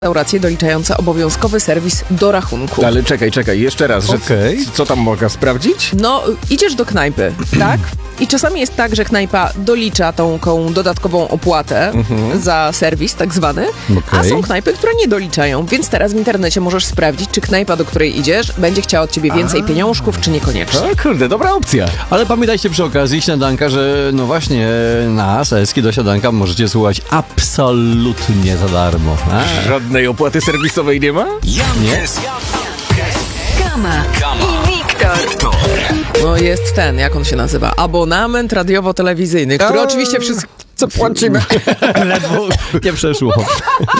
Restauracje doliczające obowiązkowy serwis do rachunku. Ale czekaj, jeszcze raz, że co tam mogę sprawdzić? No, idziesz do knajpy, tak? I czasami jest tak, że knajpa dolicza tą dodatkową opłatę za serwis tak zwany, a są knajpy, które nie doliczają, więc teraz w internecie możesz sprawdzić, czy knajpa, do której idziesz, będzie chciała od ciebie więcej pieniążków, czy niekoniecznie. O kurde, dobra opcja. Ale pamiętajcie przy okazji śniadanka, że no właśnie nas, Eski do śniadanka, możecie słuchać absolutnie za darmo. Żadnej opłaty serwisowej nie ma? Nie? Kama i Wiktor. No jest ten, jak on się nazywa? Abonament radiowo-telewizyjny, który oczywiście wszyscy płacimy. Ledwo nie przeszło.